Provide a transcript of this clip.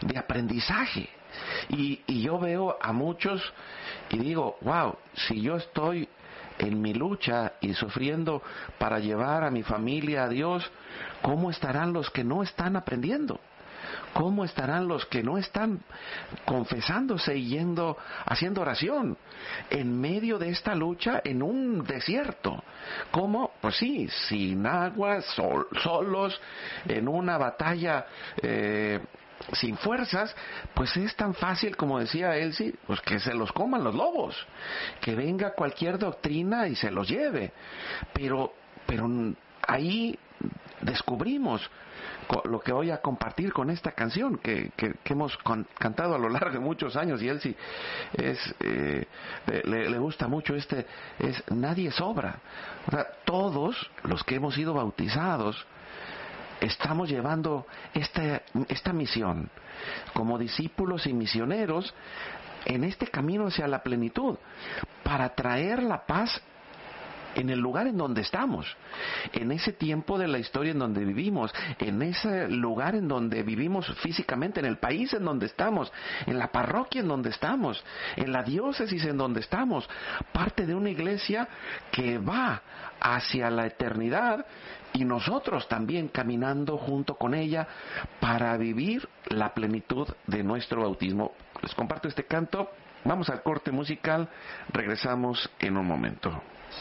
de aprendizaje. Y yo veo a muchos y digo, wow, si yo estoy en mi lucha y sufriendo para llevar a mi familia a Dios, ¿cómo estarán los que no están aprendiendo? ¿Cómo estarán los que no están confesándose y yendo, haciendo oración en medio de esta lucha en un desierto? ¿Cómo? Pues sí, sin agua, solos, en una batalla sin fuerzas. Pues es tan fácil, como decía Elsie, pues que se los coman los lobos, que venga cualquier doctrina y se los lleve. Pero ahí descubrimos lo que voy a compartir con esta canción que hemos cantado a lo largo de muchos años, y Elsie le gusta mucho. Es nadie sobra. O sea, todos los que hemos sido bautizados estamos llevando esta misión como discípulos y misioneros en este camino hacia la plenitud, para traer la paz en el lugar en donde estamos, en ese tiempo de la historia en donde vivimos, en ese lugar en donde vivimos físicamente, en el país en donde estamos, en la parroquia en donde estamos, en la diócesis en donde estamos, parte de una iglesia que va hacia la eternidad, y nosotros también caminando junto con ella para vivir la plenitud de nuestro bautismo. Les comparto este canto, vamos al corte musical, regresamos en un momento.